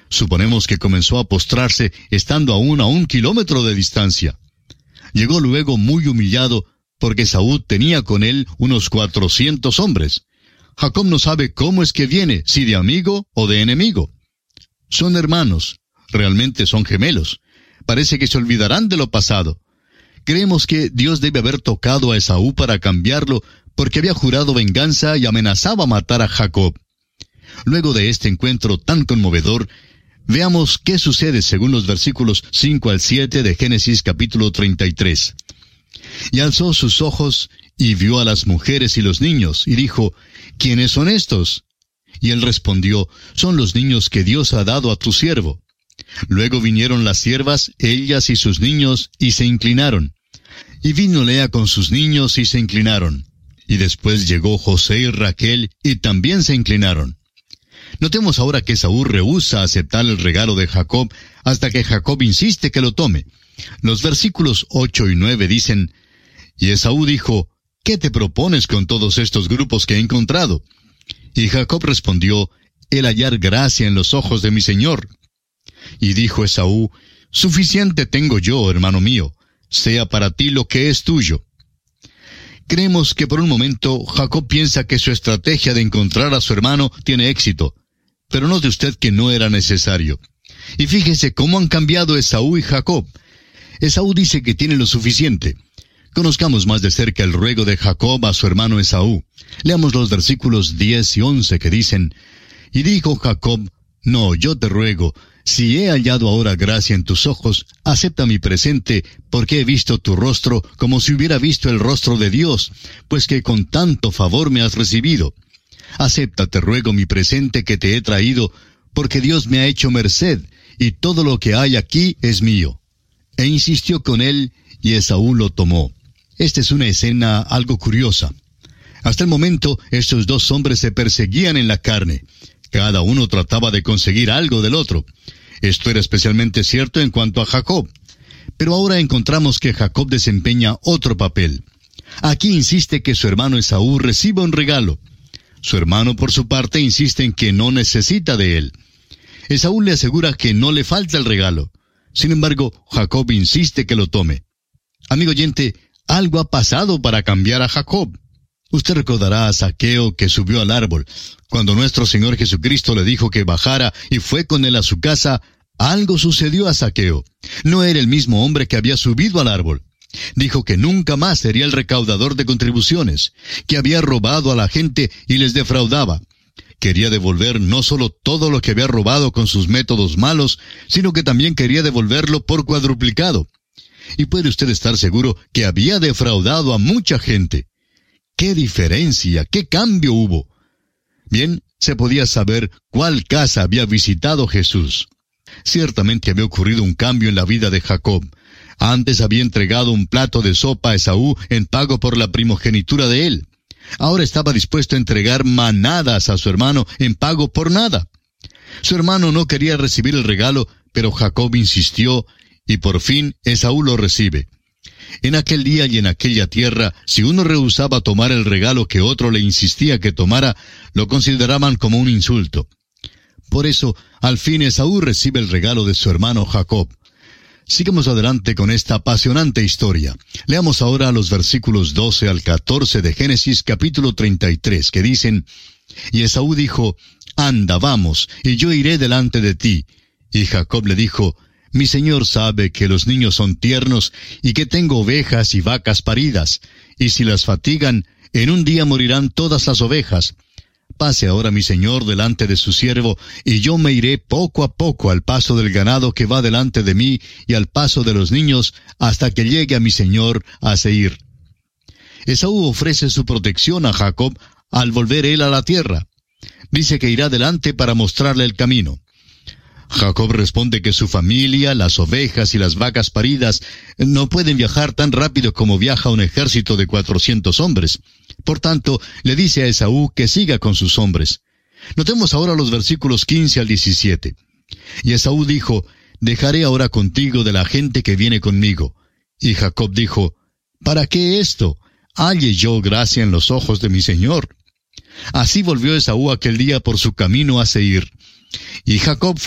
Suponemos que comenzó a postrarse estando aún a 1 kilómetro de distancia. Llegó luego muy humillado, porque Esaú tenía con él unos 400 hombres. Jacob no sabe cómo es que viene, si de amigo o de enemigo. Son hermanos, realmente son gemelos. Parece que se olvidarán de lo pasado. Creemos que Dios debe haber tocado a Esaú para cambiarlo, porque había jurado venganza y amenazaba matar a Jacob. Luego de este encuentro tan conmovedor, veamos qué sucede según los versículos 5 al 7 de Génesis capítulo 33. Y alzó sus ojos, y vio a las mujeres y los niños, y dijo, ¿quiénes son estos? Y él respondió, son los niños que Dios ha dado a tu siervo. Luego vinieron las siervas, ellas y sus niños, y se inclinaron. Y vino Lea con sus niños, y se inclinaron. Y después llegó José y Raquel, y también se inclinaron. Notemos ahora que Esaú rehúsa aceptar el regalo de Jacob, hasta que Jacob insiste que lo tome. Los versículos 8 y 9 dicen, y Esaú dijo, ¿qué te propones con todos estos grupos que he encontrado? Y Jacob respondió, el hallar gracia en los ojos de mi señor. Y dijo Esaú, suficiente tengo yo, hermano mío, sea para ti lo que es tuyo. Creemos que por un momento Jacob piensa que su estrategia de encontrar a su hermano tiene éxito, pero note usted que no era necesario. Y fíjese cómo han cambiado Esaú y Jacob. Esaú dice que tiene lo suficiente. Conozcamos más de cerca el ruego de Jacob a su hermano Esaú. Leamos los versículos 10 y 11 que dicen, y dijo Jacob, no, yo te ruego, si he hallado ahora gracia en tus ojos, acepta mi presente, porque he visto tu rostro como si hubiera visto el rostro de Dios, pues que con tanto favor me has recibido. Acepta, te ruego, mi presente que te he traído, porque Dios me ha hecho merced, y todo lo que hay aquí es mío. E insistió con él, y Esaú lo tomó. Esta es una escena algo curiosa. Hasta el momento, estos dos hombres se perseguían en la carne. Cada uno trataba de conseguir algo del otro. Esto era especialmente cierto en cuanto a Jacob. Pero ahora encontramos que Jacob desempeña otro papel. Aquí insiste que su hermano Esaú reciba un regalo. Su hermano, por su parte, insiste en que no necesita de él. Esaú le asegura que no le falta el regalo. Sin embargo, Jacob insiste que lo tome. Amigo oyente, algo ha pasado para cambiar a Jacob. Usted recordará a Zaqueo que subió al árbol. Cuando nuestro Señor Jesucristo le dijo que bajara y fue con él a su casa, algo sucedió a Zaqueo. No era el mismo hombre que había subido al árbol. Dijo que nunca más sería el recaudador de contribuciones, que había robado a la gente y les defraudaba. Quería devolver no solo todo lo que había robado con sus métodos malos, sino que también quería devolverlo por cuadruplicado. Y puede usted estar seguro que había defraudado a mucha gente. ¡Qué diferencia! ¡Qué cambio hubo! Bien, se podía saber cuál casa había visitado Jesús. Ciertamente había ocurrido un cambio en la vida de Jacob. Antes había entregado un plato de sopa a Esaú en pago por la primogenitura de él. Ahora estaba dispuesto a entregar manadas a su hermano en pago por nada. Su hermano no quería recibir el regalo, pero Jacob insistió, y por fin Esaú lo recibe. En aquel día y en aquella tierra, si uno rehusaba tomar el regalo que otro le insistía que tomara, lo consideraban como un insulto. Por eso, al fin Esaú recibe el regalo de su hermano Jacob. Sigamos adelante con esta apasionante historia. Leamos ahora los versículos 12 al 14 de Génesis capítulo 33, que dicen, y Esaú dijo, anda, vamos, y yo iré delante de ti. Y Jacob le dijo, mi señor sabe que los niños son tiernos y que tengo ovejas y vacas paridas, y si las fatigan, en un día morirán todas las ovejas. Pase ahora mi señor delante de su siervo, y yo me iré poco a poco al paso del ganado que va delante de mí y al paso de los niños, hasta que llegue a mi señor a Seir. Esaú ofrece su protección a Jacob al volver él a la tierra. Dice que irá delante para mostrarle el camino. Jacob responde que su familia, las ovejas y las vacas paridas no pueden viajar tan rápido como viaja un ejército de 400 hombres. Por tanto, le dice a Esaú que siga con sus hombres. Notemos ahora los versículos 15 al 17. Y Esaú dijo, dejaré ahora contigo de la gente que viene conmigo. Y Jacob dijo, ¿para qué esto? Halle yo gracia en los ojos de mi señor. Así volvió Esaú aquel día por su camino a Seir. Y Jacob